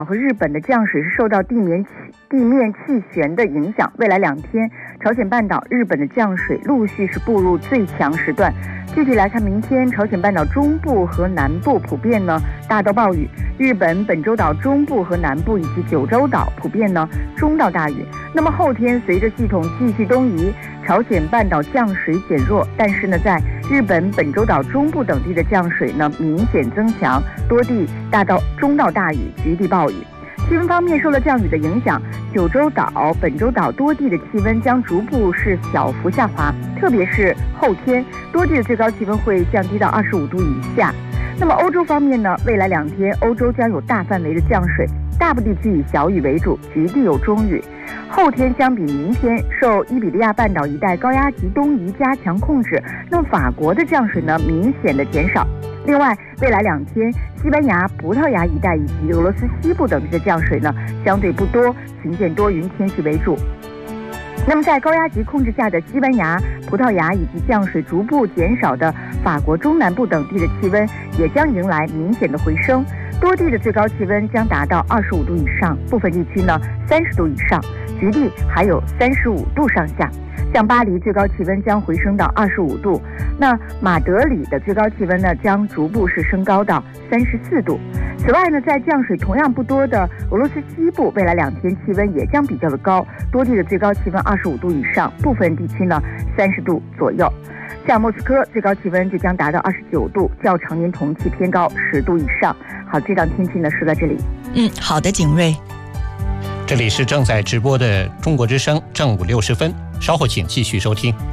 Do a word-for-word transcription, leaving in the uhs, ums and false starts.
和日本的降水是受到地面气地面气旋的影响，未来两天朝鲜半岛、日本的降水陆续是步入最强时段。具体来看，明天朝鲜半岛中部和南部普遍呢大到暴雨，日本本州岛中部和南部以及九州岛普遍呢中到大雨。那么后天随着系统继续东移，朝鲜半岛降水减弱，但是呢在日本本州岛中部等地的降水呢明显增强，多地大到中到大雨，局地暴雨。气温方面，受了降雨的影响，九州岛、本州岛多地的气温将逐步是小幅下滑，特别是后天，多地的最高气温会降低到二十五度以下。那么欧洲方面呢，未来两天欧洲将有大范围的降水，大部地区以小雨为主，局地有中雨。后天相比明天，受伊比利亚半岛一带高压级东移加强控制，那么法国的降水呢明显的减少。另外，未来两天，西班牙、葡萄牙一带以及俄罗斯西部等地的降水呢，相对不多，晴见多云天气为主。那么，在高压级控制下的西班牙、葡萄牙以及降水逐步减少的法国中南部等地的气温也将迎来明显的回升，多地的最高气温将达到二十五度以上，部分地区呢三十度以上，局地还有三十五度上下。像巴黎最高气温将回升到二十五度，那马德里的最高气温呢将逐步是升高到三十四度。此外呢，在降水同样不多的俄罗斯西部，未来两天气温也将比较的高，多地的最高气温二十五度以上，部分地区呢三十度左右。像莫斯科最高气温就将达到二十九度，较常年同期偏高十度以上。好，这档天气呢说到这里。 嗯，好的，景瑞。 这里是正在直播的中国之声正午六十分，稍后请继续收听。